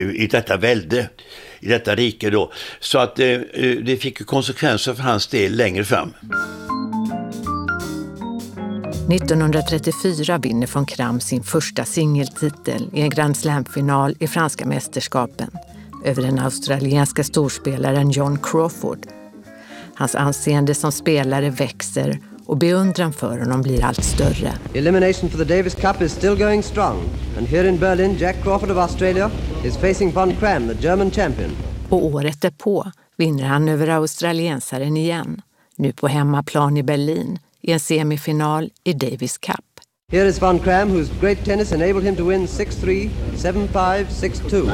i detta välde, i detta rike då. Så att det fick ju konsekvenser för hans del längre fram. 1934 vinner von Kram sin första singeltitel i en Grand Slam-final i franska mästerskapen över den australienska storspelaren John Crawford. Hans anseende som spelare växer och beundran för honom blir allt större. Elimination for the Davis Cup is still going strong. And here in Berlin, Jack Crawford of Australia is facing von Kram, the German champion. Och året därpå vinner han över australiensaren igen, nu på hemmaplan i Berlin, i en semifinal i Davis Cup. Here is von Kram, whose great tennis enabled him to win 6-3, 7-5, 6-2.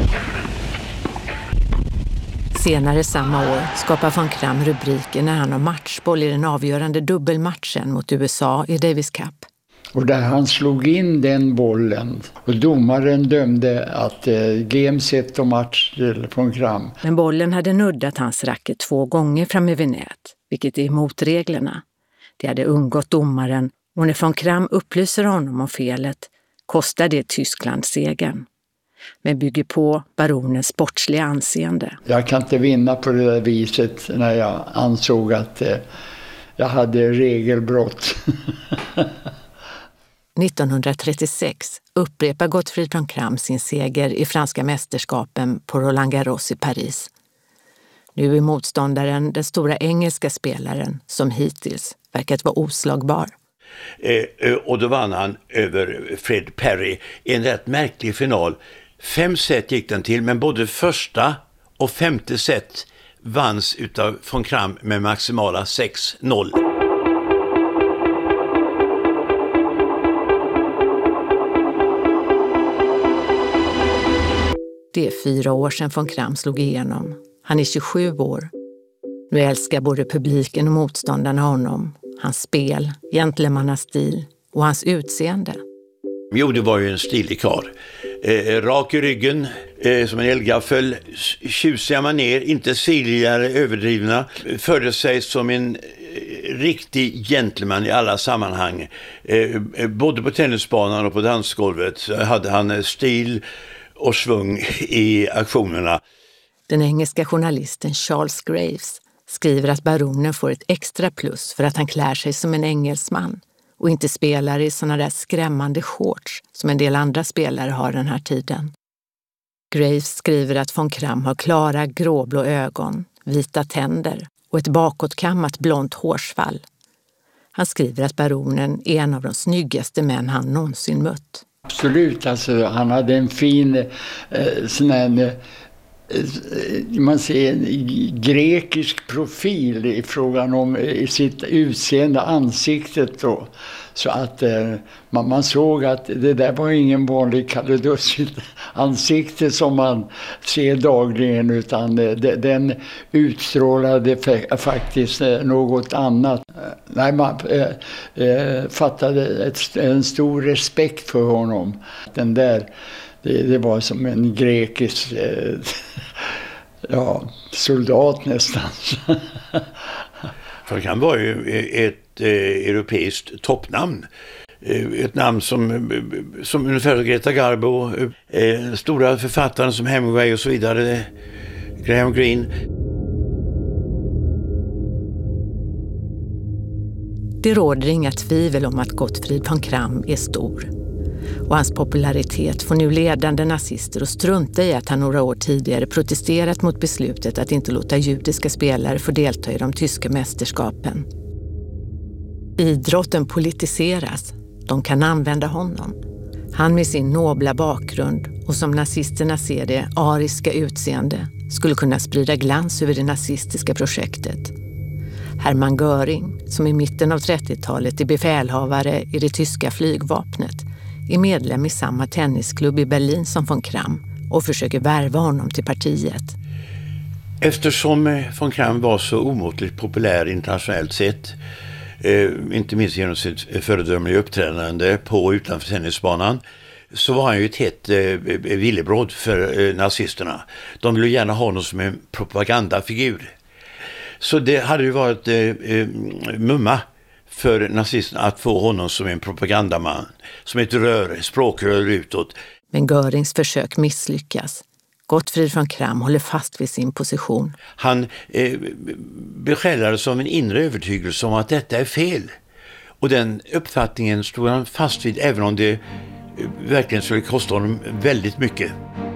Senare samma år skapar von Kram rubriker när han har matchboll i den avgörande dubbelmatchen mot USA i Davis Cup. Och där han slog in den bollen och domaren dömde att game set och match till von Kram. Men bollen hade nuddat hans racket 2 gånger framme vid nät, vilket är emot reglerna. Det hade undgått domaren och när von Kram upplyser honom om felet kostar det Tyskland segern. Men bygger på baronens sportsliga anseende. Jag kan inte vinna på det där viset när jag ansåg att jag hade regelbrott. 1936 upprepar Gottfried von Kram sin seger i franska mästerskapen på Roland Garros i Paris. Nu är motståndaren den stora engelska spelaren som hittills verkat vara oslagbar. Och då vann han över Fred Perry i en rätt märklig final. 5 set gick den till, men både första och 5:e set vanns utav von Kram med maximala 6-0. Det är 4 år sedan von Kram slog igenom. Han är 27 år. Nu älskar både publiken och motståndarna honom. Hans spel, gentlemannastil och hans utseende. Jo, det var ju en stilig karl. Rak i ryggen, som en eldgaffel, tjusiga maner, inte silligare, överdrivna. Förde sig som en riktig gentleman i alla sammanhang. Både på tennisbanan och på dansgolvet hade han stil och svung i aktionerna. Den engelska journalisten Charles Graves skriver att baronen får ett extra plus för att han klär sig som en engelsman och inte spelar i såna där skrämmande shorts som en del andra spelare har den här tiden. Graves skriver att von Kram har klara gråblå ögon, vita tänder och ett bakåtkammat blont hårsvall. Han skriver att baronen är en av de snyggaste män han någonsin mött. Absolut, alltså han hade en fin sån här, man ser en grekisk profil i frågan om i sitt utseende, ansiktet då. Så att man såg att det där var ingen vanlig kaledossigt ansikte som man ser dagligen, utan den utstrålade faktiskt något annat. Nej, man fattade en stor respekt för honom. Den där, det var som en grekisk soldat nästan. För han var ju ett europeiskt toppnamn. Ett namn som ungefär Greta Garbo, stora författare som Hemingway och så vidare, Graham Greene. Det råder inga tvivel om att Gottfried von Kram är stor. Och hans popularitet får nu ledande nazister att strunta i att han några år tidigare protesterat mot beslutet att inte låta judiska spelare få delta i de tyska mästerskapen. Idrotten politiseras. De kan använda honom. Han med sin nobla bakgrund och som nazisterna ser det ariska utseende skulle kunna sprida glans över det nazistiska projektet. Hermann Göring, som i mitten av 30-talet är befälhavare i det tyska flygvapnet, är medlem i samma tennisklubb i Berlin som von Kram och försöker värva honom till partiet. Eftersom von Kram var så omåttligt populär internationellt sett, inte minst genom sitt föredömliga uppträdande på och utanför tennisbanan, så var han ju ett hett villebråd för nazisterna. De ville gärna ha honom som en propagandafigur. Så det hade ju varit mumma för nazisterna att få honom som en propagandaman, som ett språkrör utåt. Men Görings försök misslyckas. Gottfrid von Cramm håller fast vid sin position. Han besjälades av en inre övertygelse om att detta är fel. Och den uppfattningen stod han fast vid, även om det verkligen skulle kosta honom väldigt mycket.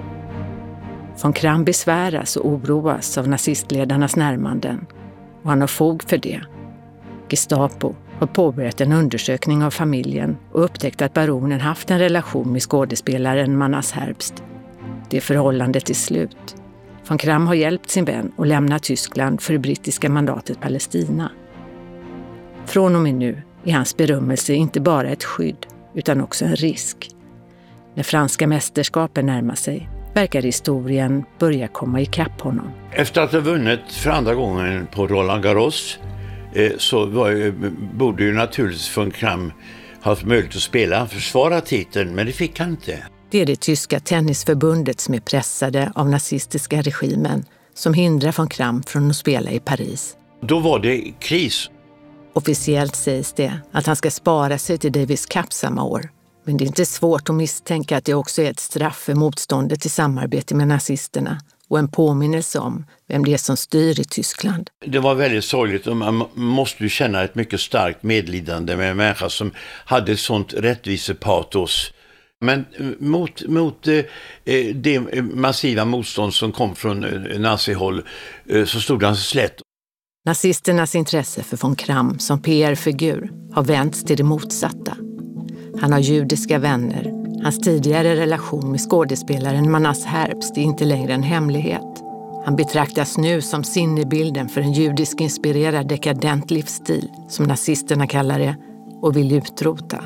Von Cramm besväras och oroas av nazistledarnas närmanden. Och han har fog för det. Gestapo har påbörjat en undersökning av familjen och upptäckt att baronen haft en relation med skådespelaren Manas Herbst. Det förhållandet är slut. Von Cramm har hjälpt sin vän att lämna Tyskland för det brittiska mandatet Palestina. Från och med nu är hans berömmelse inte bara ett skydd utan också en risk. När franska mästerskapen närmar sig verkar historien börja komma ikapp honom. Efter att ha vunnit för andra gången på Roland Garros så borde ju naturligtvis von Cramm haft möjlighet att spela, försvara titeln, men det fick han inte. Det är det tyska tennisförbundet som är pressade av nazistiska regimen som hindrar von Cramm från att spela i Paris. Då var det kris. Officiellt sägs det att han ska spara sig till Davis Cup samma år. Men det är inte svårt att misstänka att det också är ett straff för motståndet till samarbete med nazisterna och en påminnelse om vem det är som styr i Tyskland. Det var väldigt sorgligt och man måste ju känna ett mycket starkt medlidande med en människa som hade ett sånt rättvisepatos. Men mot det massiva motstånd som kom från nazihåll så stod han slätt. Nazisternas intresse för von Cramm som PR-figur har vänts till det motsatta. Han har judiska vänner. Hans tidigare relation med skådespelaren Manas Herbst är inte längre en hemlighet. Han betraktas nu som sinnebilden för en judisk-inspirerad dekadent livsstil, som nazisterna kallar det, och vill utrota.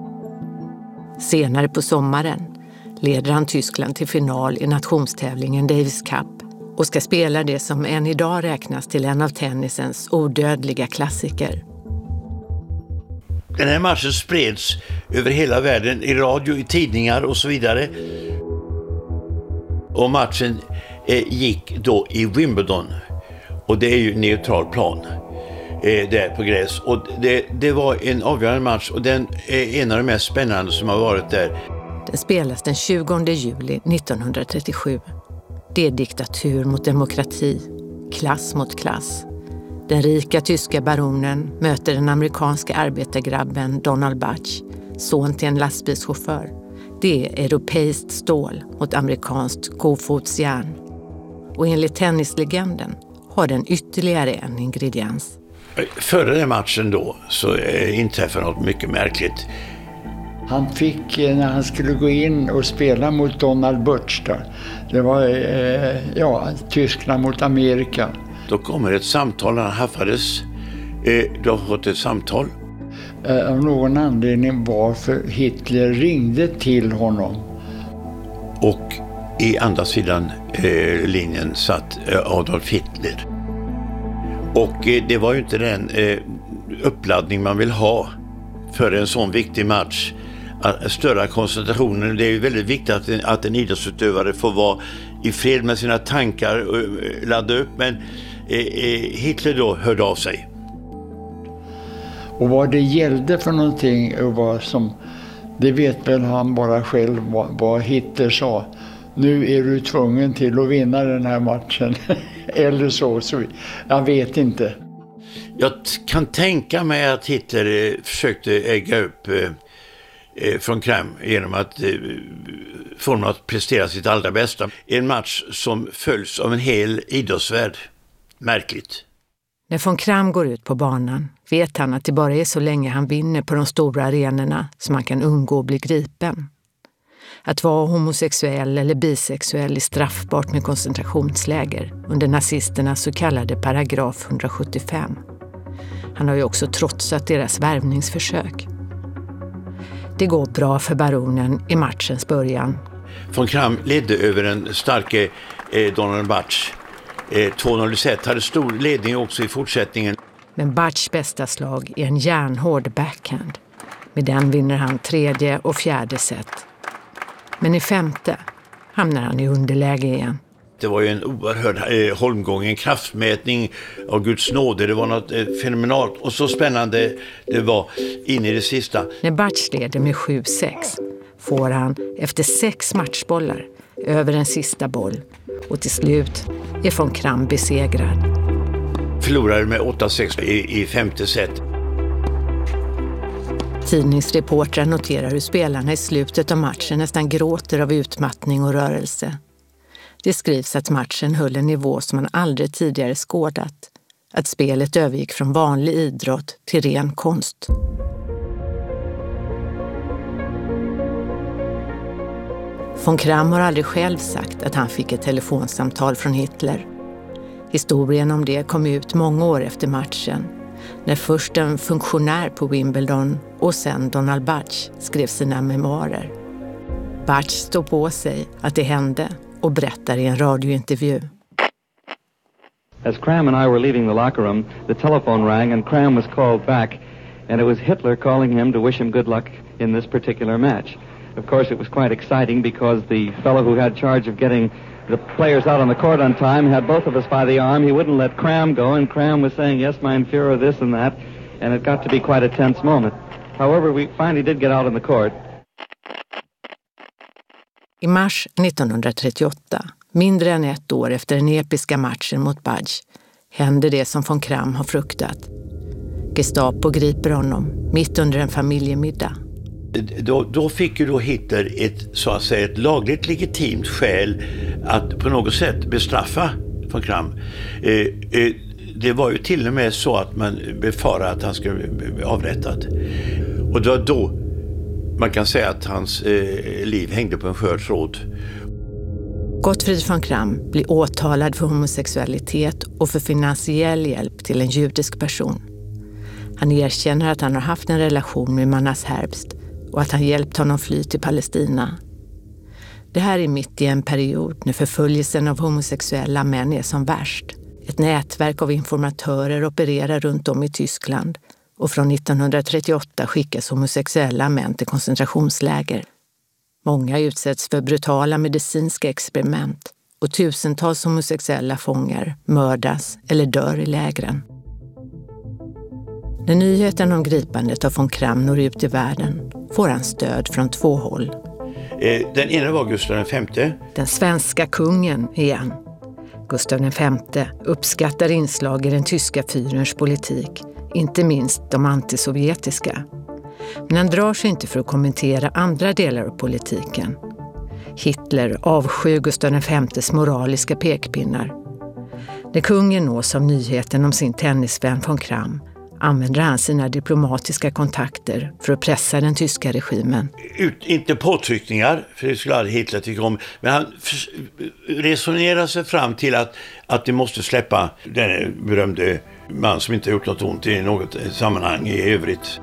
Senare på sommaren leder han Tyskland till final i nationstävlingen Davis Cup och ska spela det som än idag räknas till en av tennisens odödliga klassiker. Den här matchen spreds över hela världen, i radio, i tidningar och så vidare. Och matchen gick då i Wimbledon. Och det är ju neutral plan där på gräs. Och det var en avgörande match och den är en av de mest spännande som har varit där. Den spelas den 20 juli 1937. Det är diktatur mot demokrati, klass mot klass. Den rika tyska baronen möter den amerikanska arbetargrabben Donald Butch, son till en lastbilschaufför. Det är europeiskt stål mot amerikanskt kofotsjärn. Och enligt tennislegenden har den ytterligare en ingrediens. Före den matchen då så inträffade något mycket märkligt. Han fick, när han skulle gå in och spela mot Donald Butch där, det var Tyskland mot Amerika. Då kommer ett samtal, han haffades. Du har fått ett samtal. Av någon anledning varför Hitler ringde till honom. Och i andra sidan linjen satt Adolf Hitler. Och det var ju inte den uppladdning man vill ha för en sån viktig match. Att störa koncentrationen. Det är ju väldigt viktigt att en idrottsutövare får vara i fred med sina tankar och ladda upp. Men Hitler då hörde av sig. Och vad det gällde för någonting och vad som, det vet väl han bara själv vad Hitler sa. Nu är du tvungen till att vinna den här matchen. Eller så jag vet inte. Jag kan tänka mig att Hitler försökte ägga upp von Cramm genom att få honom att prestera sitt allra bästa. En match som följs av en hel idrottsvärld. Märkligt. När von Cramm går ut på banan vet han att det bara är så länge han vinner på de stora arenorna som han kan undgå att bli gripen. Att vara homosexuell eller bisexuell är straffbart med koncentrationsläger under nazisternas så kallade paragraf 175. Han har ju också trotsat deras värvningsförsök. Det går bra för baronen i matchens början. Von Cramm ledde över den starke Donald Butch. 2-0 set, hade stor ledning också i fortsättningen. Men Butchs bästa slag är en järnhård backhand. Med den vinner han 3:e och 4:e set. Men i 5:e hamnar han i underläge igen. Det var ju en oerhörd holmgång, en kraftmätning av Guds nåde. Det var något fenomenalt och så spännande det var in i det sista. När Butch leder med 7-6 får han efter 6 matchbollar över en sista boll och till slut är von Kram besegrad. Förlorade med 8-6 i femte set. Tidningsreportrar noterar hur spelarna i slutet av matchen nästan gråter av utmattning och rörelse. Det skrivs att matchen höll en nivå som man aldrig tidigare skådat. Att spelet övergick från vanlig idrott till ren konst. Von Kram har aldrig själv sagt att han fick ett telefonsamtal från Hitler. Historien om det kom ut många år efter matchen, när först en funktionär på Wimbledon och sen Donald Butch skrev sina memoarer. Butch stod på sig att det hände och berättar i en radiointervju. As Kram and I were leaving the locker room, the telephone rang and Kram was called back, and it was Hitler calling him to wish him good luck in this particular match. Of course, it was quite exciting because the fellow who had charge of getting the players out on the court on time had both of us by the arm. He wouldn't let Kram go, and Kram was saying, yes, mein Führer, this and that, and it got to be quite a tense moment. However, we finally did get out on the court. I mars 1938, mindre än ett år efter den episka matchen mot Butch, händer det som von Kram har fruktat. Gestapo griper honom mitt under en familjemiddag. Då fick ju då Hitler ett lagligt legitimt skäl att på något sätt bestraffa von Kram. Det var ju till och med så att man befarade att han skulle bli avrättad. Och det var då man kan säga att hans liv hängde på en skör tråd. Gottfried von Kram blir åtalad för homosexualitet och för finansiell hjälp till en judisk person. Han erkänner att han har haft en relation med Manas Herbst och att han hjälpt honom fly till Palestina. Det här är mitt i en period när förföljelsen av homosexuella män är som värst. Ett nätverk av informatörer opererar runt om i Tyskland och från 1938 skickas homosexuella män till koncentrationsläger. Många utsätts för brutala medicinska experiment och tusentals homosexuella fångar mördas eller dör i lägren. När nyheten om gripandet av von Kram når ut i världen får han stöd från 2 håll. Den ena var Gustav V. Den svenska kungen igen. Gustav V uppskattar inslag i den tyska fyrens politik, inte minst de antisovjetiska. Men han drar sig inte för att kommentera andra delar av politiken. Hitler avskyr Gustav V:s moraliska pekpinnar. När kungen nås av nyheten om sin tennisvän von Kram använder han sina diplomatiska kontakter för att pressa den tyska regimen. Inte påtryckningar, för det skulle aldrig Hitler tycka om, men han resonerar sig fram till att de måste släppa den berömde man som inte har gjort något ont i något sammanhang i övrigt.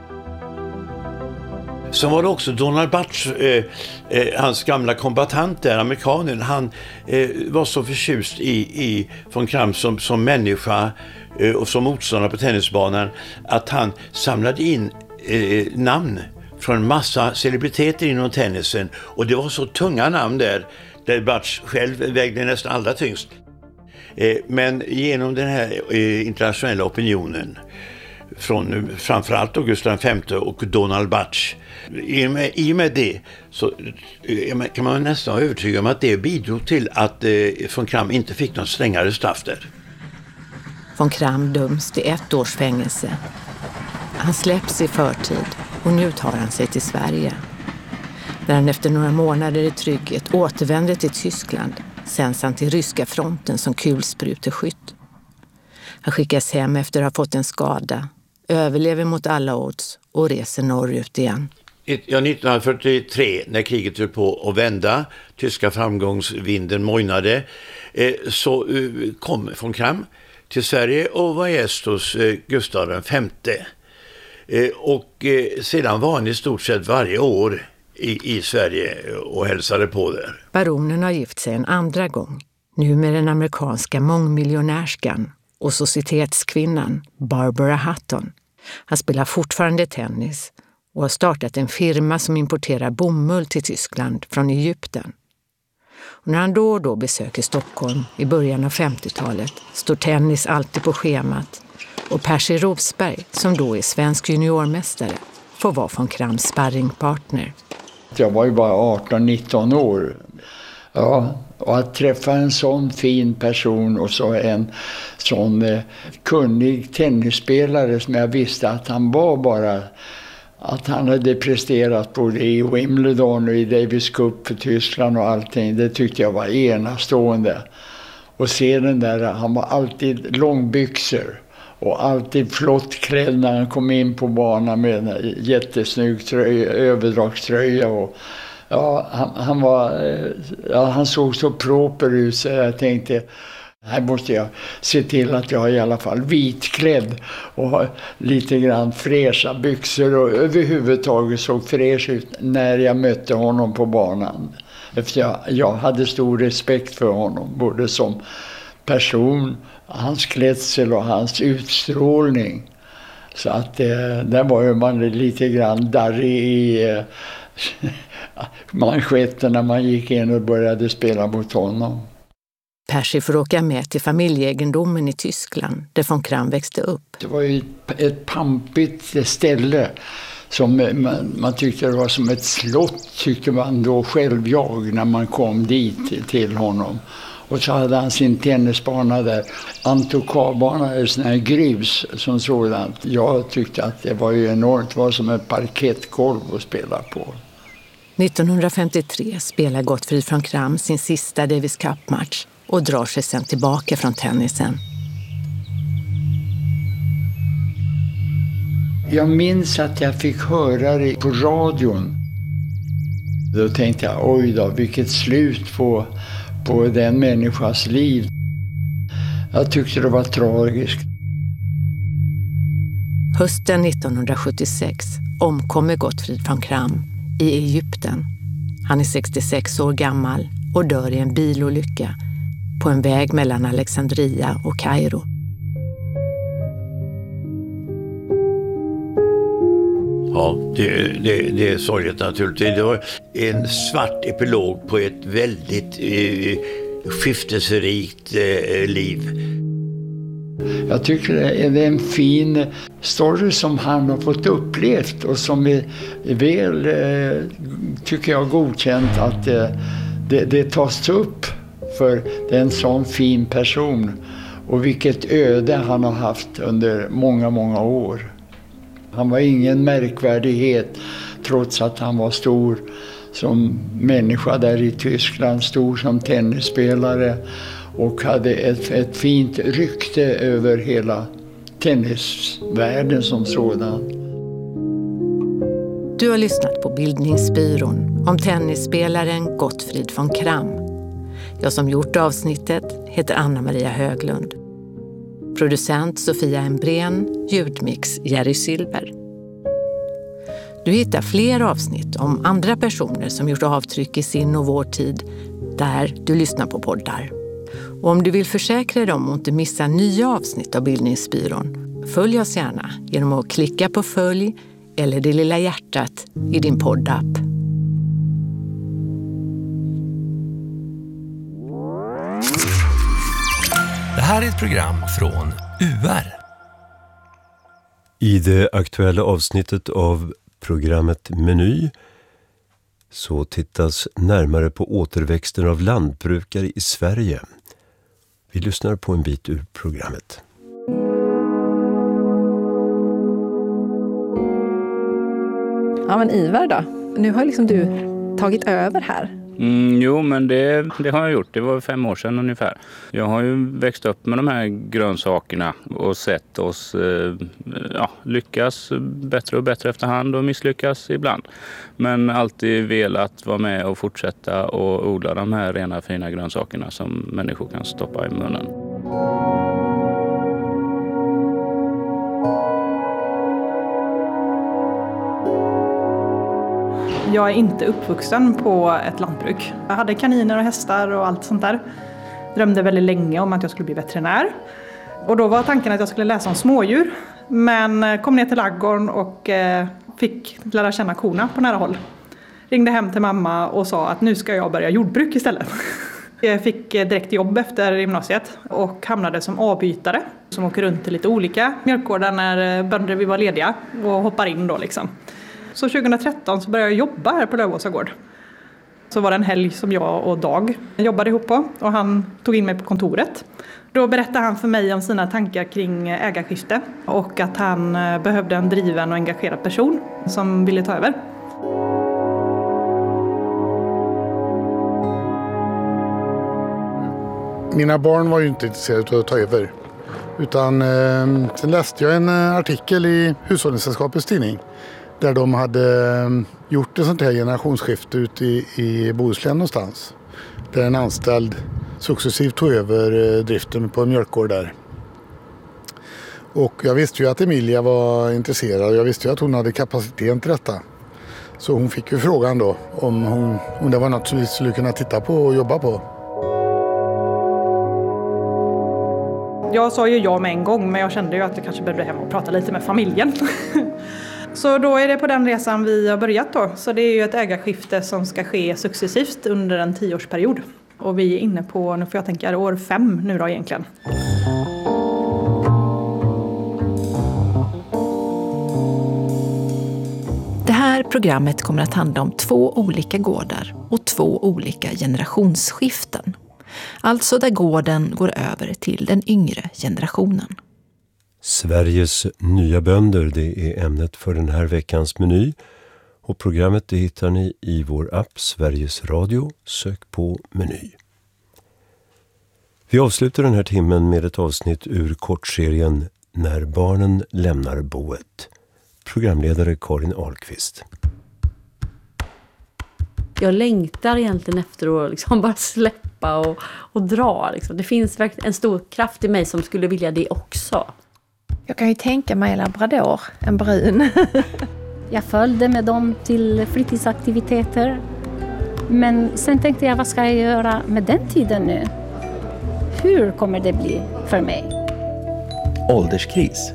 Så var det också Donald Butch, hans gamla kombatant där, amerikanen. Han var så förtjust i von Kram som människa och som motståndare på tennisbanan att han samlade in namn från en massa celebriteter inom tennisen. Och det var så tunga namn där Butch själv vägde nästan allra tyngst. Men genom den här internationella opinionen från framförallt Gustav V och Donald Butch, i och med det så kan man nästan vara övertygad om att det bidrog till att von Kram inte fick något strängare straff där. Von Kram döms till 1 års fängelse. Han släpps i förtid och nu tar han sig till Sverige. När han efter några månader i trygghet återvänder till Tyskland sänds han till ryska fronten som kulspruteskytt. Han skickas hem efter att ha fått en skada, överlever mot alla odds och reser norrut igen. 1943, när kriget höll på att vända, tyska framgångsvinden mojnade, så kom von Kram till Sverige och var gäst hos Gustav V. Och sedan var han i stort sett varje år i Sverige och hälsade på där. Baronen har gift sig en andra gång, nu med den amerikanska mångmiljonärskan och societetskvinnan Barbara Hutton. Han spelar fortfarande tennis och har startat en firma som importerar bomull till Tyskland från Egypten. Och när han då och då besöker Stockholm i början av 50-talet står tennis alltid på schemat och Percy Rosberg, som då är svensk juniormästare, får vara von Krams sparringpartner. Jag var ju bara 18-19 år. Ja, och att träffa en sån fin person och så en sån kunnig tennisspelare som jag visste att han var bara... Att han hade presterat både i Wimbledon och i Davis Cup för Tyskland och allting, det tyckte jag var enastående. Och se den där, han var alltid långbyxor och alltid flott klädd när han kom in på banan med en jättesnygg överdragströja. Och, ja, han såg så proper ut så jag tänkte... Här måste jag se till att jag är i alla fall vitklädd och har lite grann fräscha byxor och överhuvudtaget såg fräsch ut när jag mötte honom på banan. Efter jag hade stor respekt för honom, både som person, hans klädsel och hans utstrålning. Så att där var ju man lite grann darrig i manschetten när man gick in och började spela mot honom. Percy får åka med till familjeegendomen i Tyskland där von Cram växte upp. Det var ju ett pampigt ställe som man tyckte det var som ett slott, tyckte man då själv när man kom dit till honom. Och så hade han sin tennisbana där, Antokarbana, en sån här grus som sådant. Jag tyckte att det var ju enormt, det var som ett parkettgolv att spela på. 1953 spelar Gottfried von Cram sin sista Davis Cup-match och drar sig sedan tillbaka från tennisen. Jag minns att jag fick höra det på radion. Då tänkte jag, oj då, vilket slut på den människas liv. Jag tyckte det var tragiskt. Hösten 1976 omkommer Gottfried von Cram i Egypten. Han är 66 år gammal och dör i en bilolycka på en väg mellan Alexandria och Kairo. Ja, det är sorgligt naturligtvis. Det var en svart epilog på ett väldigt skiftesrikt liv. Jag tycker det är en fin story som han har fått upplevt och som är väl, tycker jag, godkänt att det tas upp. För det är en sån fin person och vilket öde han har haft under många, många år. Han var ingen märkvärdighet trots att han var stor som människa där i Tyskland, stor som tennisspelare och hade ett fint rykte över hela tennisvärlden som sådan. Du har lyssnat på Bildningsbyrån om tennisspelaren Gottfried von Cram. Jag som gjort avsnittet heter Anna-Maria Höglund. Producent Sofia Embrén, ljudmix Jerry Silver. Du hittar fler avsnitt om andra personer som gjort avtryck i sin och vår tid där du lyssnar på poddar. Och om du vill försäkra dig om att inte missa nya avsnitt av Bildningsbyrån, följ oss gärna genom att klicka på följ eller det lilla hjärtat i din poddapp. Det här är ett program från UR. I det aktuella avsnittet av programmet Meny så tittas närmare på återväxten av lantbrukare i Sverige. Vi lyssnar på en bit ur programmet. Ja, men Ivar då? Nu har liksom du tagit över här. Jo, men det har jag gjort. Det var 5 år sedan ungefär. Jag har ju växt upp med de här grönsakerna och sett oss lyckas bättre och bättre efterhand och misslyckas ibland. Men alltid velat vara med och fortsätta och odla de här rena fina grönsakerna som människor kan stoppa i munnen. Jag är inte uppvuxen på ett lantbruk. Jag hade kaniner och hästar och allt sånt där. Drömde väldigt länge om att jag skulle bli veterinär. Och då var tanken att jag skulle läsa om smådjur. Men kom ner till ladugården och fick lära känna korna på nära håll. Ringde hem till mamma och sa att nu ska jag börja jordbruk istället. Jag fick direkt jobb efter gymnasiet och hamnade som avbytare. Som åker runt till lite olika mjölkgårdar när bönder vi var lediga och hoppar in då liksom. Så 2013 så började jag jobba här på Lövåsa gård. Så var det en helg som jag och Dag jobbade ihop på och han tog in mig på kontoret. Då berättade han för mig om sina tankar kring ägarskifte och att han behövde en driven och engagerad person som ville ta över. Mina barn var ju inte intresserade av att ta över. Utan sen läste jag en artikel i Hushållningssällskapets tidning där de hade gjort ett sånt här generationsskifte ute i Bohuslän någonstans. Där en anställd successivt tog över driften på en mjölkgård där. Och jag visste ju att Emilia var intresserad och jag visste ju att hon hade kapacitet till detta. Så hon fick ju frågan då om det var något som vi skulle kunna titta på och jobba på. Jag sa ju ja med en gång, men jag kände ju att jag kanske behövde hem och prata lite med familjen. Så då är det på den resan vi har börjat då. Så det är ju ett ägarskifte som ska ske successivt under en 10-årsperiod. Och vi är inne på, nu får jag tänka, år 5 nu då egentligen. Det här programmet kommer att handla om 2 olika gårdar och 2 olika generationsskiften. Alltså där gården går över till den yngre generationen. Sveriges nya bönder, det är ämnet för den här veckans meny. Och programmet det hittar ni i vår app Sveriges Radio. Sök på meny. Vi avslutar den här timmen med ett avsnitt ur kortserien När barnen lämnar boet. Programledare Karin Ahlqvist. Jag längtar egentligen efter att liksom bara släppa och dra. Liksom. Det finns verkligen en stor kraft i mig som skulle vilja det också. Jag kan ju tänka mig en labrador, en brun. Jag följde med dem till fritidsaktiviteter. Men sen tänkte jag, vad ska jag göra med den tiden nu? Hur kommer det bli för mig? Ålderskris.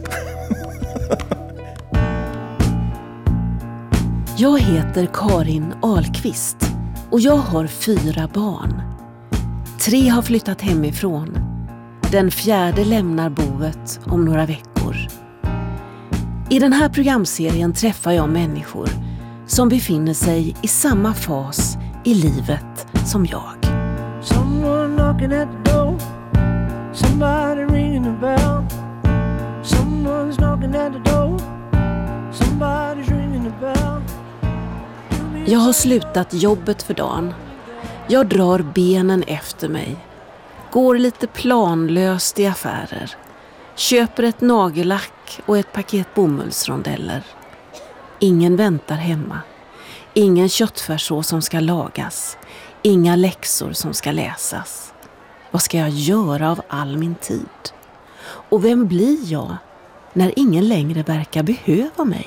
Jag heter Karin Ahlqvist och jag har 4 barn. 3 har flyttat hemifrån. Den 4:e lämnar boet om några veckor. I den här programserien träffar jag människor som befinner sig i samma fas i livet som jag. Someone knocking at the door. Somebody ringing the bell. Someone's knocking at the door. Somebody's ringing the bell. Jag har slutat jobbet för dagen. Jag drar benen efter mig. Går lite planlöst i affärer. Köper ett nagellack och ett paket bomullsrondeller. Ingen väntar hemma. Ingen köttfärssås som ska lagas. Inga läxor som ska läsas. Vad ska jag göra av all min tid? Och vem blir jag när ingen längre verkar behöva mig?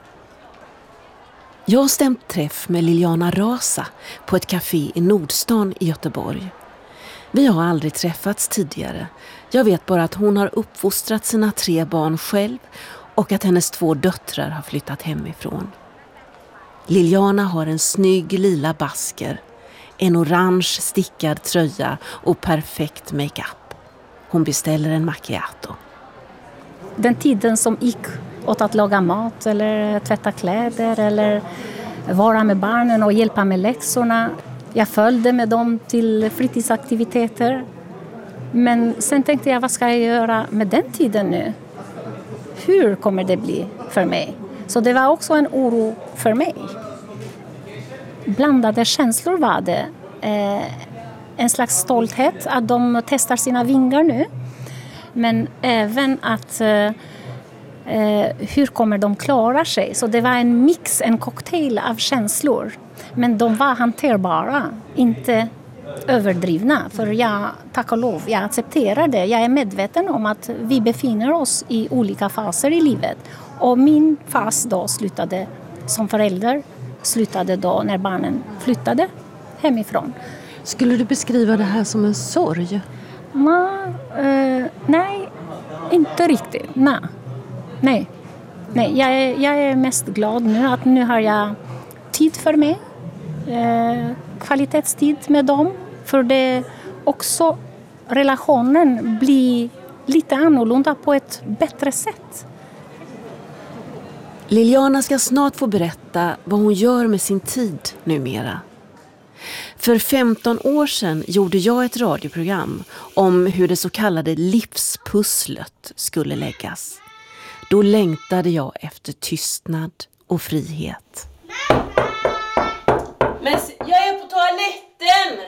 Jag har stämt träff med Liliana Rasa på ett café i Nordstan i Göteborg. Vi har aldrig träffats tidigare. Jag vet bara att hon har uppfostrat sina 3 barn själv och att hennes 2 döttrar har flyttat hemifrån. Liliana har en snygg lila basker, en orange stickad tröja och perfekt makeup. Hon beställer en macchiato. Den tiden som gick åt att laga mat eller tvätta kläder eller vara med barnen och hjälpa med läxorna. Jag följde med dem till fritidsaktiviteter. Men sen tänkte jag, vad ska jag göra med den tiden nu? Hur kommer det bli för mig? Så det var också en oro för mig. Blandade känslor var det. En slags stolthet att de testar sina vingar nu. Men även att hur kommer de klara sig? Så det var en mix, en cocktail av känslor. Men de var hanterbara, inte överdrivna. För jag, tack och lov, jag accepterar det. Jag är medveten om att vi befinner oss i olika faser i livet. Och min fas då slutade som förälder, slutade då när barnen flyttade hemifrån. Skulle du beskriva det här som en sorg? Nej, inte riktigt. Nej. Jag är mest glad nu att nu har jag tid för mig. Kvalitetstid med dem. För det också relationen blir lite annorlunda på ett bättre sätt. Liliana ska snart få berätta vad hon gör med sin tid numera. För 15 år sedan gjorde jag ett radioprogram om hur det så kallade livspusslet skulle läggas. Då längtade jag efter tystnad och frihet. Men jag är på toaletten!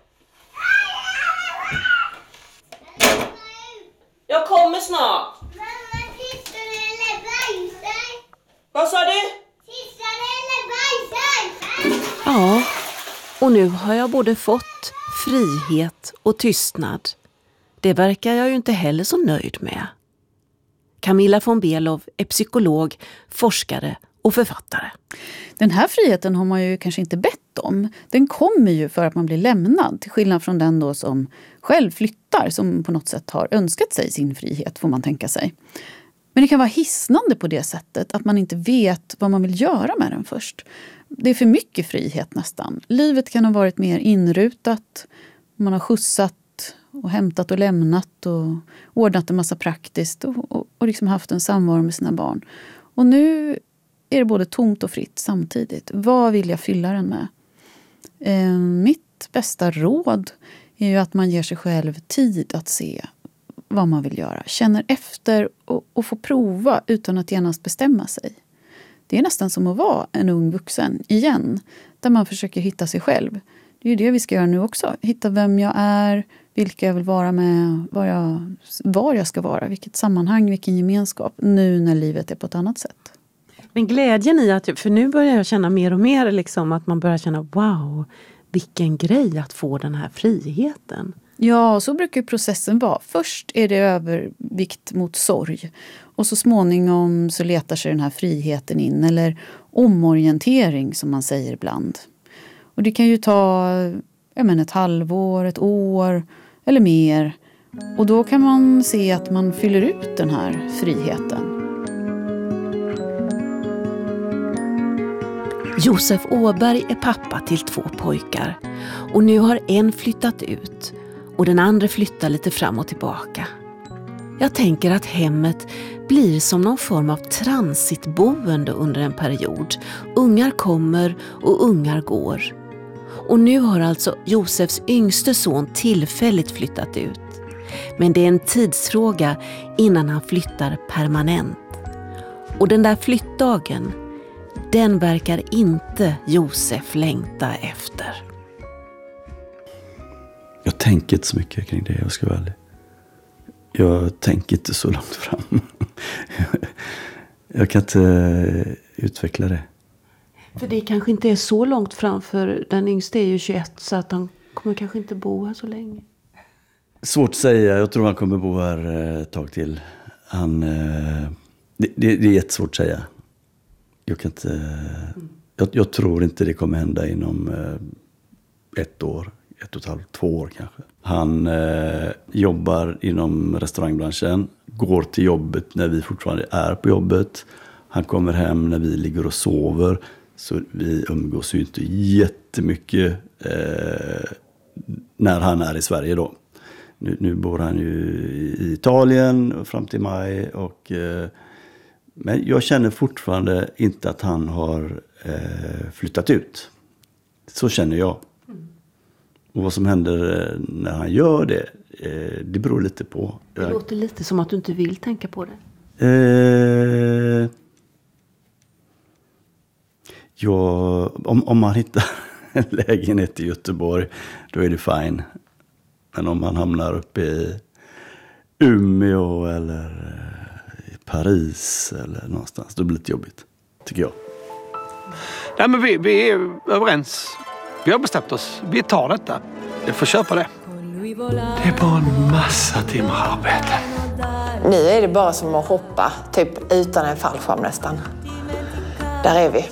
Jag kommer snart. Mamma, tissar eller bajsar? Vad sa du? Tissar eller bajsar? Ja, och nu har jag både fått frihet och tystnad. Det verkar jag ju inte heller så nöjd med. Camilla von Below är psykolog, forskare och författare. Den här friheten har man ju kanske inte bett om. Den kommer ju för att man blir lämnad, till skillnad från den då som själv flyttar, som på något sätt har önskat sig sin frihet, får man tänka sig. Men det kan vara hisnande på det sättet att man inte vet vad man vill göra med den först. Det är för mycket frihet nästan. Livet kan ha varit mer inrutat. Man har skjutsat och hämtat och lämnat och ordnat en massa praktiskt och liksom haft en samvaro med sina barn. Och nu är det både tomt och fritt samtidigt. Vad vill jag fylla den med? Mitt bästa råd är ju att man ger sig själv tid att se vad man vill göra. Känner efter och får prova utan att genast bestämma sig. Det är nästan som att vara en ung vuxen igen. Där man försöker hitta sig själv. Det är ju det vi ska göra nu också. Hitta vem jag är, vilka jag vill vara med, var jag ska vara, vilket sammanhang, vilken gemenskap. Nu när livet är på ett annat sätt. Men glädjen i att, för nu börjar jag känna mer och mer liksom att man börjar känna wow, vilken grej att få den här friheten. Ja, så brukar processen vara. Först är det övervikt mot sorg. Och så småningom så letar sig den här friheten in. Eller omorientering som man säger ibland. Och det kan ju ta ett halvår, ett år eller mer. Och då kan man se att man fyller ut den här friheten. Josef Åberg är pappa till 2 pojkar. Och nu har en flyttat ut. Och den andra flyttar lite fram och tillbaka. Jag tänker att hemmet blir som någon form av transitboende under en period. Ungar kommer och ungar går. Och nu har alltså Josefs yngste son tillfälligt flyttat ut. Men det är en tidsfråga innan han flyttar permanent. Och den där flyttdagen, den verkar inte Josef längta efter. Jag tänker inte så mycket kring det, jag ska vara ärlig. Jag tänker inte så långt fram. Jag kan inte utveckla det. För det kanske inte är så långt fram, för den yngste är ju 21 så att han kommer kanske inte bo här så länge. Svårt att säga, jag tror han kommer bo här ett tag till. Det är jättesvårt att säga. Jag tror inte det kommer hända inom 1 år. 1,5, 2 år kanske. Han jobbar inom restaurangbranschen. Går till jobbet när vi fortfarande är på jobbet. Han kommer hem när vi ligger och sover. Så vi umgås ju inte jättemycket när han är i Sverige då. Nu bor han ju i Italien fram till maj. Men jag känner fortfarande inte att han har flyttat ut. Så känner jag. Och vad som händer när han gör det, det beror lite på. Det låter lite som att du inte vill tänka på det. Om man hittar en lägenhet i Göteborg, då är det fine. Men om man hamnar uppe i Umeå eller i Paris eller någonstans, då blir det lite jobbigt, tycker jag. Nej, men vi är överens. Vi har bestämt oss. Vi tar detta. Jag får köpa det. Det är bara en massa timmar arbete. Nu är det bara som att hoppa, typ utan en fallskärm nästan. Där är vi.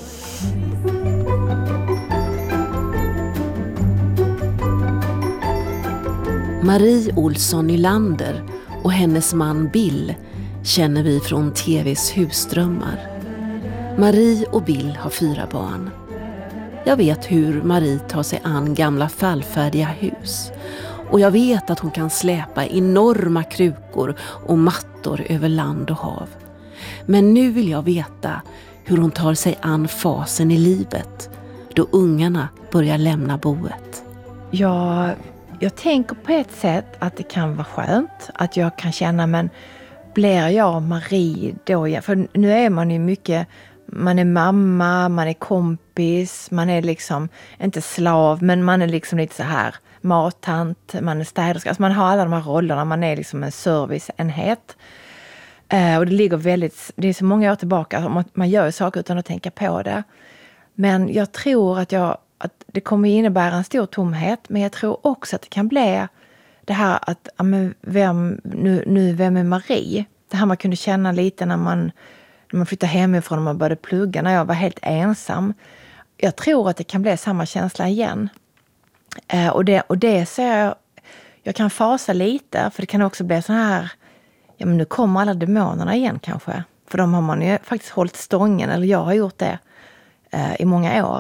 Marie Olsson Nylander och hennes man Bill känner vi från TV:s Husdrömmar. Marie och Bill har 4 barn. Jag vet hur Marie tar sig an gamla fallfärdiga hus. Och jag vet att hon kan släpa enorma krukor och mattor över land och hav. Men nu vill jag veta hur hon tar sig an fasen i livet, då ungarna börjar lämna boet. Jag tänker på ett sätt att det kan vara skönt. Att jag kan känna, men blir jag Marie då? För nu är man ju mycket, man är mamma, man är kompis, man är liksom inte slav, men man är liksom lite så här mattant, man är städerska. Alltså man har alla de här rollerna, man är liksom en serviceenhet. Och det är så många år tillbaka, man gör saker utan att tänka på det. Men jag tror att det kommer innebära en stor tomhet, men jag tror också att det kan bli det här att, vem är Marie? Det här man kunde känna lite när man flyttade hemifrån och man började plugga, när jag var helt ensam. Jag tror att det kan bli samma känsla igen. Och det ser jag kan fasa lite, för det kan också bli så här, men nu kommer alla demonerna igen kanske. För de har man ju faktiskt hållit stången, eller jag har gjort det i många år.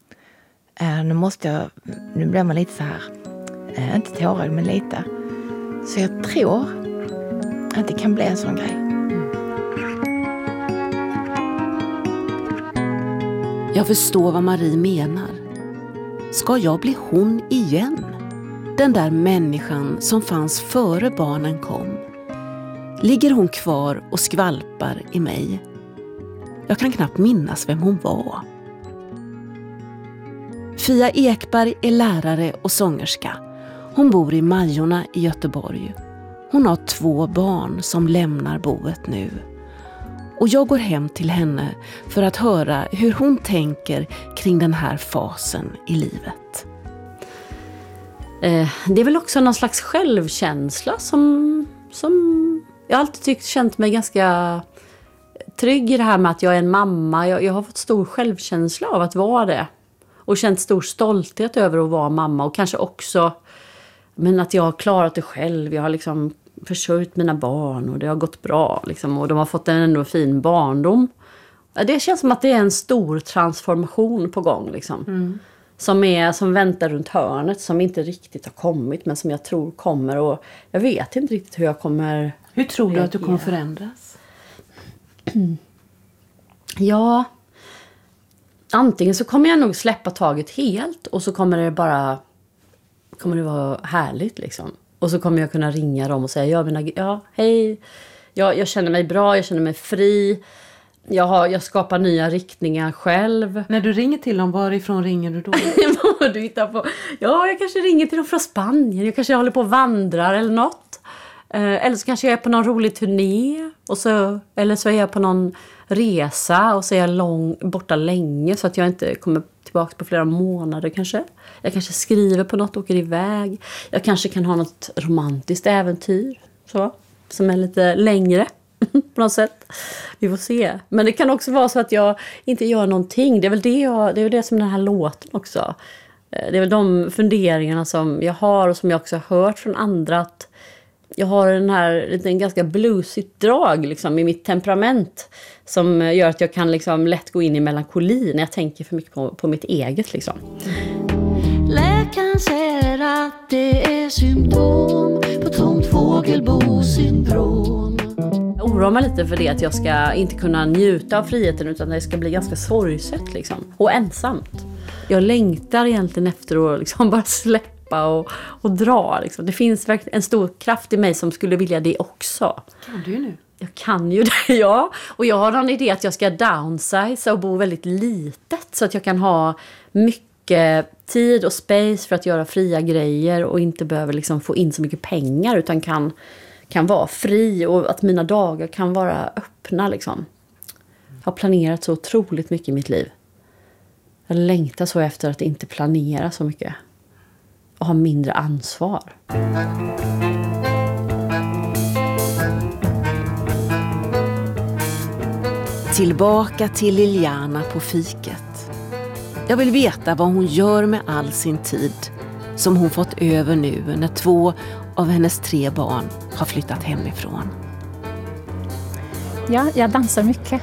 Nu blir man lite så här, inte tårögd, men lite. Så jag tror att det kan bli en sån grej. Jag förstår vad Marie menar. Ska jag bli hon igen? Den där människan som fanns före barnen kom. Ligger hon kvar och skvalpar i mig? Jag kan knappt minnas vem hon var. Fia Ekberg är lärare och sångerska. Hon bor i Majorna i Göteborg. Hon har 2 barn som lämnar boet nu. Och jag går hem till henne för att höra hur hon tänker kring den här fasen i livet. Det är väl också någon slags självkänsla som jag alltid känt mig ganska trygg i det här med att jag är en mamma. Jag har fått stor självkänsla av att vara det. Och känt stor stolthet över att vara mamma. Och kanske också att jag har klarat det själv. Jag har liksom försörjt mina barn och det har gått bra. Liksom, och de har fått en ändå fin barndom. Det känns som att det är en stor transformation på gång. Liksom. Som väntar runt hörnet. Som inte riktigt har kommit, men som jag tror kommer. Och jag vet inte riktigt hur jag kommer... Hur tror du att du kommer förändras? Ja... Antingen så kommer jag nog släppa taget helt och så kommer det vara härligt liksom. Och så kommer jag kunna ringa dem och säga hej, jag känner mig bra, jag känner mig fri. Jag skapar nya riktningar själv. När du ringer till dem, varifrån ringer du då? Du hittar på. Ja, jag kanske ringer till dem från Spanien. Jag kanske håller på och vandrar eller något. Eller så kanske jag är på någon rolig turné. Eller så är jag på någon resa och så är jag borta länge så att jag inte kommer tillbaka på flera månader kanske. Jag kanske skriver på något och åker iväg. Jag kanske kan ha något romantiskt äventyr som är lite längre på något sätt. Vi får se. Men det kan också vara så att jag inte gör någonting. Det är väl det som den här låten också. Det är väl de funderingarna som jag har och som jag också har hört från andra, att jag har en ganska bluesigt drag liksom, i mitt temperament som gör att jag kan liksom, lätt gå in i melankoli när jag tänker för mycket på mitt eget. Liksom. Läkaren säger att det är symptom på tomt fågelbo-syndrom. Jag oroar mig lite för det, att jag ska inte kunna njuta av friheten utan det ska bli ganska sorgset liksom, och ensamt. Jag längtar egentligen efter att liksom, bara släppa och dra. Liksom. Det finns verkligen en stor kraft i mig som skulle vilja det också. Kan du nu? Jag kan ju det, ja. Och jag har en idé att jag ska downsize och bo väldigt litet. Så att jag kan ha mycket tid och space för att göra fria grejer. Och inte behöver liksom få in så mycket pengar. Utan kan vara fri. Och att mina dagar kan vara öppna. Liksom. Jag har planerat så otroligt mycket i mitt liv. Jag längtar så efter att inte planera så mycket. Och ha mindre ansvar. Tillbaka till Liliana på fiket. Jag vill veta vad hon gör med all sin tid som hon fått över nu när 2 av hennes 3 barn har flyttat hemifrån. Ja, jag dansar mycket.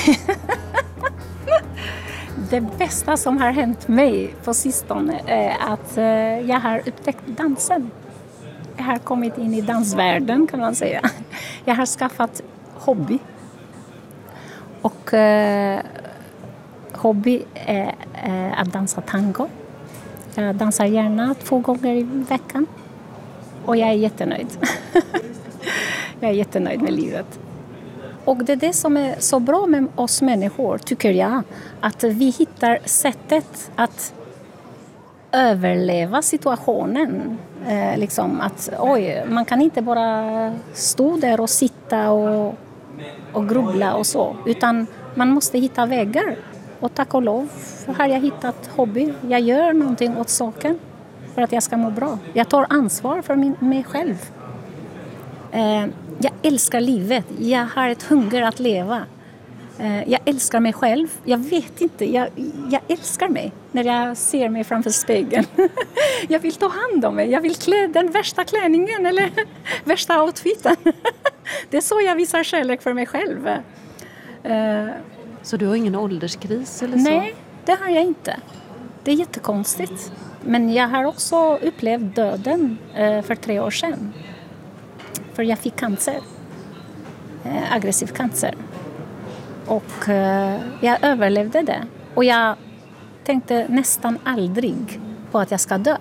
Det bästa som har hänt mig på sistone är att jag har upptäckt dansen. Jag har kommit in i dansvärlden kan man säga. Jag har skaffat hobby. Och hobby att dansa tango. Jag dansar gärna 2 gånger i veckan. Och jag är jättenöjd. Jag är jättenöjd med livet. Och det är det som är så bra med oss människor, tycker jag. Att vi hittar sättet att överleva situationen. Liksom att man kan inte bara stå där och sitta och grubbla och så. Utan man måste hitta vägar. Och tack och lov har jag hittat hobby. Jag gör någonting åt saken för att jag ska må bra. Jag tar ansvar för mig själv. Jag älskar livet. Jag har ett hunger att leva. Jag älskar mig själv. Jag vet inte. Jag älskar mig när jag ser mig framför spegeln. Jag vill ta hand om mig. Jag vill klä den värsta klänningen eller värsta outfiten. Det är så jag visar kärlek för mig själv. Så du har ingen ålderskris eller så? Nej, det har jag inte. Det är jättekonstigt. Men jag har också upplevt döden för 3 år sedan. För jag fick cancer. Aggressiv cancer. Och jag överlevde det. Och jag tänkte nästan aldrig på att jag ska dö.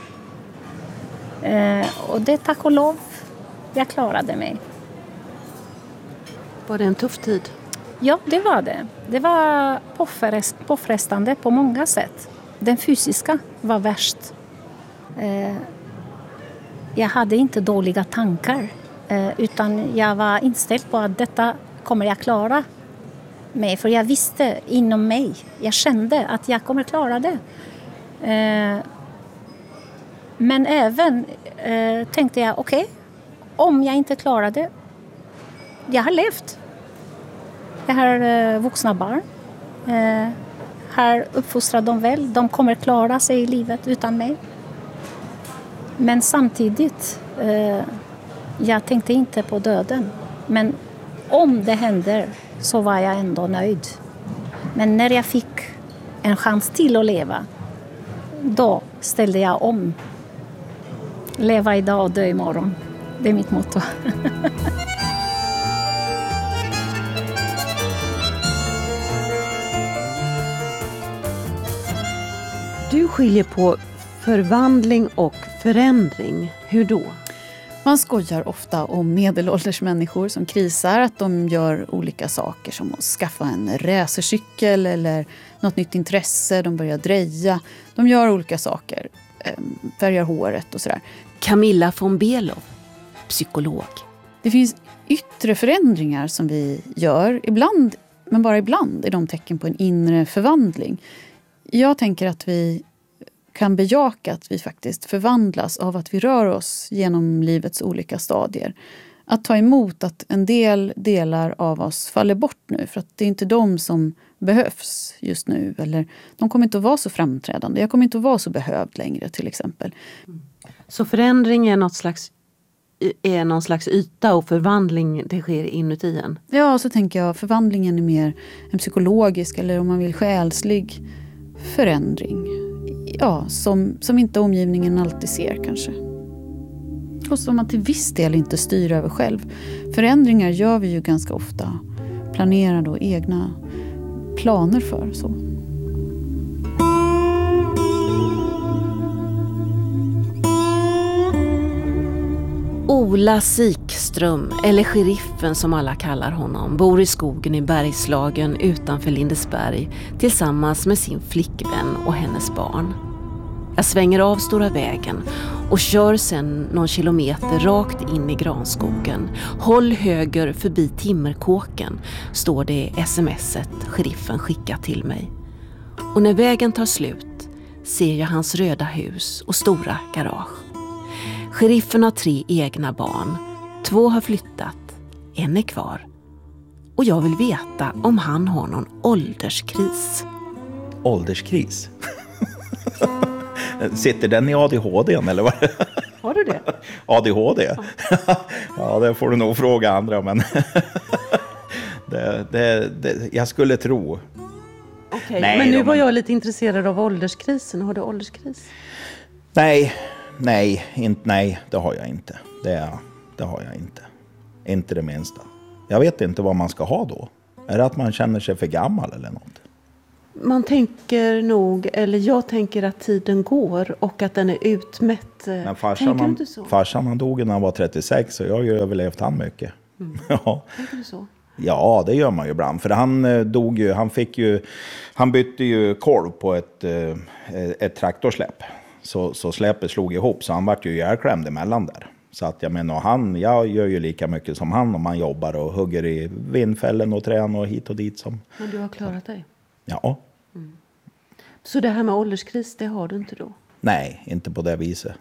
Och det tack och lov, jag klarade mig. Var det en tuff tid? Ja, det var det. Det var påfrestande på många sätt. Den fysiska var värst. Jag hade inte dåliga tankar. Utan jag var inställd på att detta kommer jag klara mig. För jag visste inom mig. Jag kände att jag kommer klara det. Men även tänkte jag, okej, om jag inte klarar det. Jag har levt. Jag har vuxna barn. Har uppfostrat dem väl. De kommer klara sig i livet utan mig. Men samtidigt, jag tänkte inte på döden. Men om det händer så var jag ändå nöjd. Men när jag fick en chans till att leva, då ställde jag om. Leva idag och dö imorgon. Det är mitt motto. Du skiljer på förvandling och förändring. Hur då? Man skojar ofta om medelålders människor som krisar, att de gör olika saker som att skaffa en racercykel eller något nytt intresse, de börjar dreja. De gör olika saker, färgar håret och sådär. Camilla von Below, psykolog. Det finns yttre förändringar som vi gör. Ibland, men bara ibland, är de tecken på en inre förvandling. Jag tänker att vi kan bejaka att vi faktiskt förvandlas av att vi rör oss genom livets olika stadier. Att ta emot att en del delar av oss faller bort nu för att det är inte de som behövs just nu. Eller de kommer inte att vara så framträdande. Jag kommer inte att vara så behövd längre till exempel. Så förändring är någon slags yta och förvandling det sker inuti en? Ja, så tänker jag förvandlingen är mer en psykologisk eller om man vill själslig förändring. Ja, som inte omgivningen alltid ser kanske. Och som man till viss del inte styr över själv. Förändringar gör vi ju ganska ofta. Planerar då egna planer för så. Ola Sikström, eller sheriffen som alla kallar honom, bor i skogen i Bergslagen utanför Lindesberg tillsammans med sin flickvän och hennes barn. Jag svänger av stora vägen och kör sedan någon kilometer rakt in i granskogen. Håll höger förbi timmerkåken, står det i smset sheriffen skickat till mig. Och när vägen tar slut ser jag hans röda hus och stora garage. Sheriffen har 3 egna barn. 2 har flyttat. 1 är kvar. Och jag vill veta om han har någon ålderskris. Ålderskris? Sitter den i ADHD eller vad? Har du det? ADHD? Ja, det får du nog fråga andra. Men jag skulle tro. Okej, men nu var jag lite intresserad av ålderskrisen. Har du ålderskris? Nej, det har jag inte. Det har jag inte. Inte det minsta. Jag vet inte vad man ska ha då. Är det att man känner sig för gammal eller något? man tänker nog, eller jag tänker att tiden går och att den är utmätt. Men farsan han dog när han var 36 och jag har ju överlevt han mycket. Ja. Tänker du så? Ja, det gör man ju ibland. För han dog ju, han bytte ju kolv på ett traktorsläpp. Så släppet slog ihop, så han vart ju ihjälklämd emellan där. Så att jag menar, jag gör ju lika mycket som han om man jobbar och hugger i vindfällen och trän och hit och dit. Som. Men du har klarat dig? Ja. Mm. Så det här med ålderskris, det har du inte då? Nej, inte på det viset.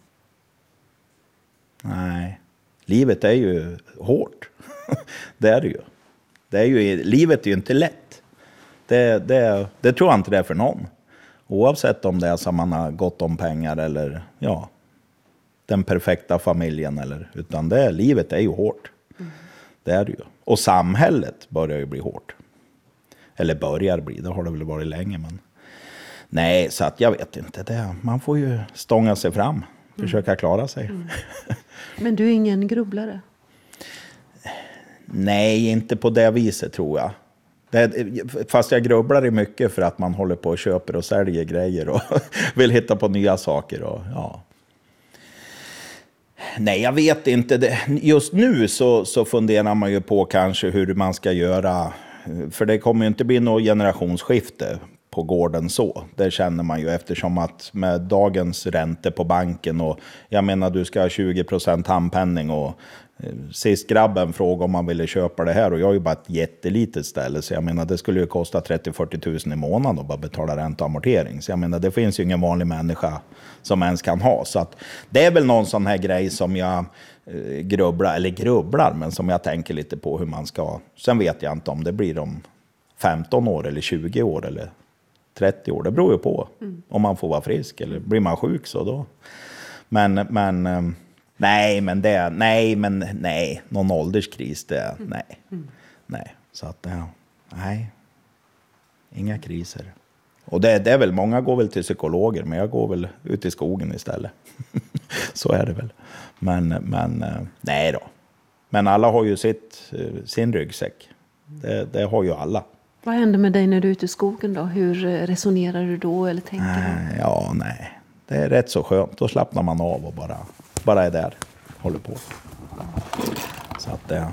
Nej. Livet är ju hårt. Det är det ju. Livet är ju inte lätt. Det tror jag inte det är för någon. Oavsett om det är som man har gått om pengar eller den perfekta familjen. Utan livet är ju hårt. Det är det ju. Och samhället börjar ju bli hårt. Eller börjar bli, det har det väl varit länge. Men nej, så att jag vet inte. Man får ju stånga sig fram. Försöka klara sig. Men du är ingen grubblare? Nej, inte på det viset tror jag. Fast jag grubblar i mycket för att man håller på och köper och säljer grejer och vill hitta på nya saker. Och, ja. Nej, jag vet inte. Just nu så funderar man ju på kanske hur man ska göra. För det kommer ju inte bli något generationsskifte på gården så. Det känner man ju eftersom att med dagens räntor på banken och jag menar du ska ha 20% handpenning och sist grabben frågade om man ville köpa det här och jag har ju bara ett jättelitet ställe så jag menar det skulle ju kosta 30-40 000 i månaden och bara betala ränta och amortering. Så jag menar det finns ju ingen vanlig människa som ens kan ha. Så att det är väl någon sån här grej som jag grubblar men som jag tänker lite på hur man ska. Sen vet jag inte om det blir om 15 år eller 20 år eller 30 år. Det beror ju på om man får vara frisk eller blir man sjuk så då. Men nej, någon ålderskris det nej. Så att nej. Inga kriser. Och det är väl många går väl till psykologer men jag går väl ut i skogen istället. Så är det väl. Men nej då. Men alla har ju sin ryggsäck. Det har ju alla. Vad händer med dig när du är ute i skogen då? Hur resonerar du då eller tänker du? Ja, nej. Det är rätt så skönt. Då slappnar man av och bara är där. Håller på. Så att det...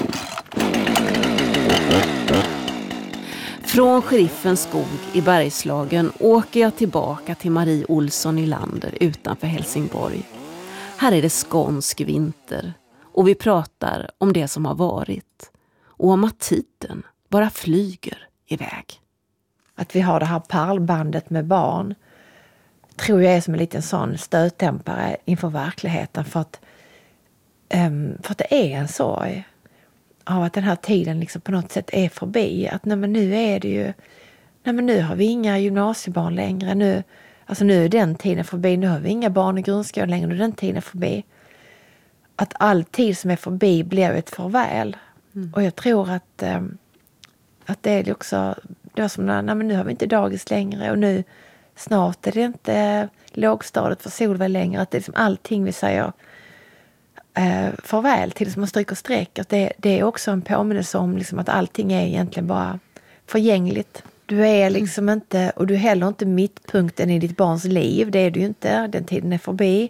Från Sheriffens skog i Bergslagen åker jag tillbaka till Marie Olsson i Lander utanför Helsingborg. Här är det skånsk vinter och vi pratar om det som har varit och om att tiden bara flyger iväg. Att vi har det här pärlbandet med barn tror jag är som en liten sån stötdämpare inför verkligheten för att det är en sorg av att den här tiden liksom på något sätt är förbi. Att nu är det ju, nu har vi inga gymnasiebarn längre. Nu är den tiden förbi. Nu har vi inga barn i grundskolan längre. Nu är den tiden förbi. Att all tid som är förbi blir ett farväl. Och jag tror att det är också, det var som när nu har vi inte dagis längre och nu snart är det inte lågstadiet för Solveig längre. Att det är liksom allting vi säger farväl till som man stryker streck. Att det är också en påminnelse om liksom att allting är egentligen bara förgängligt. Du är liksom inte, och du är heller inte mittpunkten i ditt barns liv. Det är du ju inte, den tiden är förbi.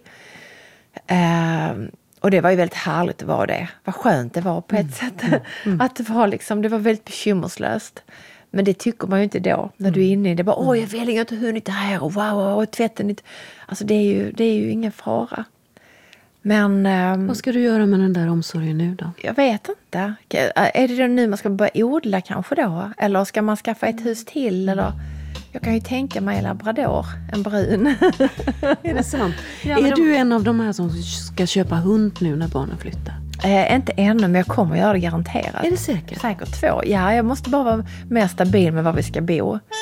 Och det var ju väldigt härligt att vara det. Vad skönt det var på ett sätt. Att det var liksom, det var väldigt bekymmerslöst. Men det tycker man ju inte då. När du är inne i det. Bara, jag vill inte hunnit det här. Och wow, tvätten inte. Alltså det är ju ingen fara. Men... vad ska du göra med den där omsorgen nu då? Jag vet inte. Är det nu man ska börja odla kanske då? Eller ska man skaffa ett hus till? Eller... Jag kan ju tänka mig en labrador, en brun. Är det sant? Ja, är du en av de här som ska köpa hund nu när barnen flyttar? Inte ännu, men jag kommer göra det garanterat. Är det säkert? Säkert 2. Ja, jag måste bara vara mer stabil med var vi ska bo.